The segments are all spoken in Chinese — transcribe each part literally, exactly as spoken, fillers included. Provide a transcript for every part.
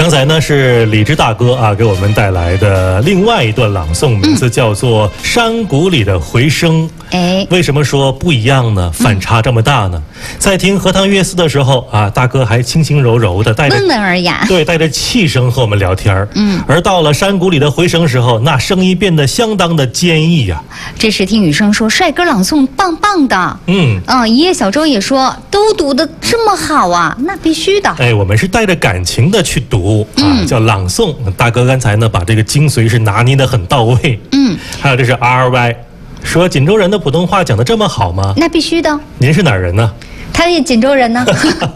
刚才呢是李志大哥啊给我们带来的另外一段朗诵，名字叫做《山谷里的回声》。 哎， 为什么说不一样呢？反差这么大呢？在听荷塘月色的时候啊，大哥还轻轻柔柔的带着温文尔雅， 对，带着气声和我们聊天。 嗯， 而到了山谷里的回声时候，那声音变得相当的坚毅呀、啊。 这时听雨生说：“帅哥朗诵棒棒的。” 嗯嗯，一叶小舟也说：“都读得这么好啊，那必须的。” 哎，我们是带着感情的去读啊， 嗯、 叫朗诵。大哥刚才呢把这个精髓是拿捏得很到位。 嗯， 还有这是 R Y。说锦州人的普通话讲得这么好吗？ 那必须的。 您是哪儿人呢？ 他是锦州人呢。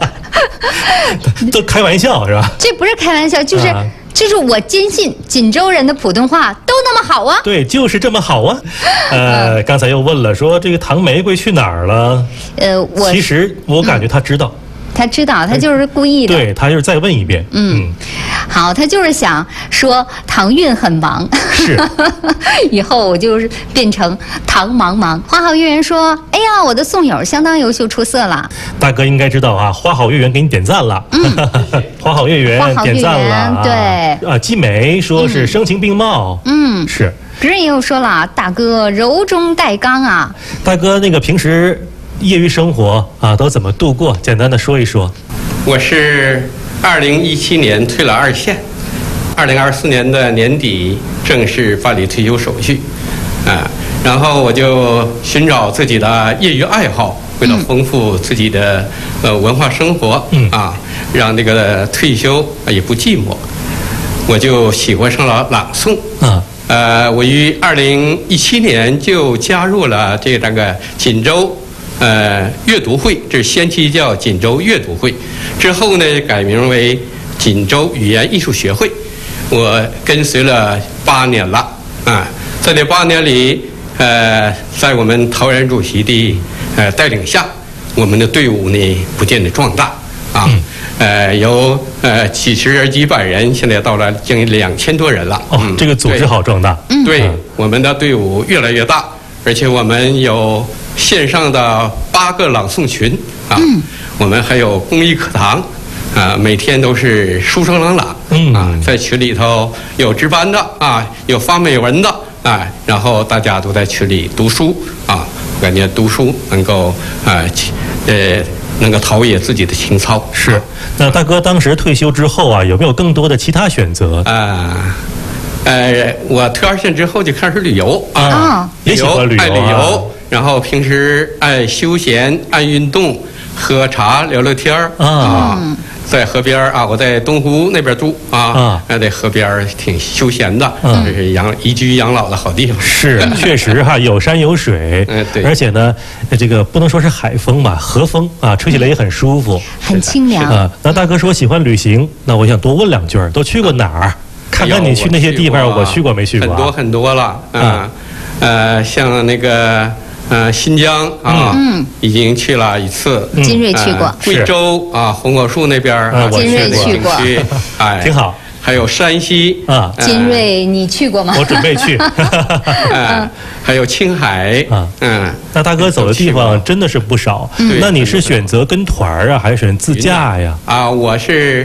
都开玩笑是吧？ 这不是开玩笑，就是、啊、就是我坚信锦州人的普通话都那么好啊。 对，就是这么好啊。呃，刚才又问了，说这个唐玫瑰去哪儿了？ 呃，我其实我感觉他知道。 嗯他知道，他就是故意的。 对，他就是再问一遍。 嗯，嗯好，他就是想说唐韵很忙。 是。 以后我就是变成唐茫茫。花好月圆说：“哎呀，我的宋友相当优秀出色了。” 大哥应该知道啊，花好月圆给你点赞了。嗯，花好月圆点赞了。 对。 啊，季梅说是声情并茂。 嗯， 是。 别人也有说了，大哥柔中带刚啊。 大哥那个平时。业余生活啊，都怎么度过？简单的说一说。 我是二零一七年退了二线，二零二四年的年底正式办理退休手续，啊，然后我就寻找自己的业余爱好，为了丰富自己的呃文化生活，嗯啊，让这个退休也不寂寞，我就喜欢上了朗诵啊。呃，我于二零一七年就加入了这个这个锦州。呃，阅读会，这先期叫锦州阅读会，之后呢改名为锦州语言艺术学会。我跟随了八年了啊，在这八年里，呃，在我们陶然主席的呃带领下，我们的队伍呢不断的壮大啊，嗯、呃，由呃几十人、几百人，现在到了将近两千多人了。 哦，嗯、这个组织好壮大。 嗯，对，嗯、我们的队伍越来越大，而且我们有。线上的八个朗诵群啊，嗯、我们还有公益课堂啊，每天都是书声朗朗，嗯啊，在群里头有值班的啊，有发美文的啊，然后大家都在群里读书啊，我感觉读书能够啊，呃，能够陶冶自己的情操。 是，那大哥当时退休之后啊，有没有更多的其他选择啊？呃，我退二线之后就开始旅游啊，也喜欢旅游， 爱旅游。然后平时爱休闲、爱运动、喝茶、聊聊天儿啊，在河边啊，我在东湖那边住啊，啊，在河边挺休闲的，这是养宜居养老的好地方。 是，确实哈，有山有水， 嗯，对， 而且呢，这个不能说是海风吧，河风啊，吹起来也很舒服， 很清凉啊。那大哥说喜欢旅行，那我想多问两句，都去过哪儿？看看你去那些地方，我去过没去过？ 很多很多了啊，呃，像那个。呃，新疆啊，嗯，已经去了一次。 金瑞去过。 贵州啊，红果树那边啊， 金瑞去过。 哎， 挺好。 还有山西啊， 金瑞你去过吗？ 我准备去。 嗯，还有青海啊，嗯， 那大哥走的地方真的是不少。那你是选择跟团啊，还是选自驾呀？ 啊，我是。